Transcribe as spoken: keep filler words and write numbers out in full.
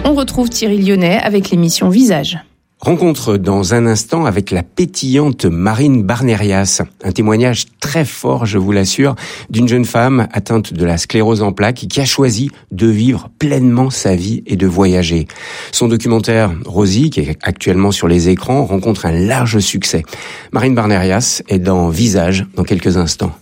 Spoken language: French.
on retrouve Thierry Lyonnais avec l'émission Visage. Rencontre dans un instant avec la pétillante Marine Barnerias. Un témoignage très fort, je vous l'assure, d'une jeune femme atteinte de la sclérose en plaques qui a choisi de vivre pleinement sa vie et de voyager. Son documentaire Rosie, qui est actuellement sur les écrans, rencontre un large succès. Marine Barnerias est dans Visage dans quelques instants.